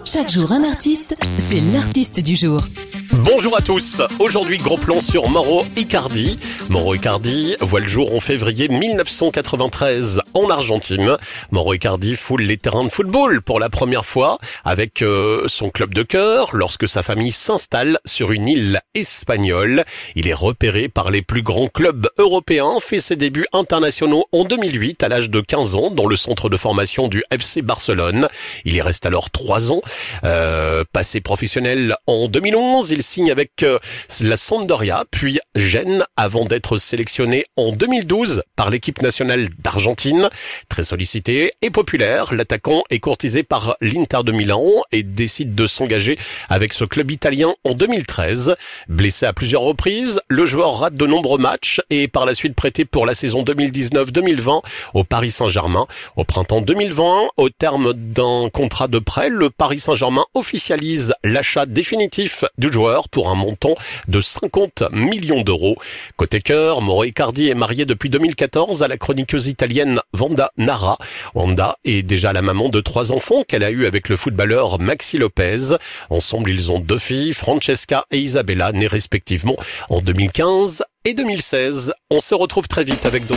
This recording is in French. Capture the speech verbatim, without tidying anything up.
Chaque jour un artiste, c'est l'artiste du jour. Bonjour à tous, aujourd'hui gros plan sur Mauro Icardi. Mauro Icardi voit le jour en février mille neuf cent quatre-vingt-treize en Argentine. Mauro Icardi foule les terrains de football pour la première fois avec euh, son club de cœur lorsque sa famille s'installe sur une île espagnole. Il est repéré par les plus grands clubs européens, fait ses débuts internationaux en deux mille huit à l'âge de quinze ans dans le centre de formation du F C Barcelone. Il y reste alors trois ans. Euh, passé professionnel en deux mille onze, il signe avec euh, la Sampdoria, puis Gênes, avant d'être sélectionné en deux mille douze par l'équipe nationale d'Argentine. Très sollicité et populaire, l'attaquant est courtisé par l'Inter de Milan et décide de s'engager avec ce club italien en deux mille treize. Blessé à plusieurs reprises, le joueur rate de nombreux matchs et par la suite prêté pour la saison deux mille dix-neuf deux mille vingt au Paris Saint-Germain. Au printemps deux mille vingt, au terme d'un contrat de prêt, le Paris Saint-Germain officialise l'achat définitif du joueur pour un montant de cinquante millions d'euros. Côté cœur, Mauro Icardi est marié depuis deux mille quatorze à la chroniqueuse italienne Wanda Nara. Wanda est déjà la maman de trois enfants qu'elle a eu avec le footballeur Maxi Lopez. Ensemble, ils ont deux filles, Francesca et Isabella, nées respectivement en deux mille quinze et deux mille seize. On se retrouve très vite avec d'autres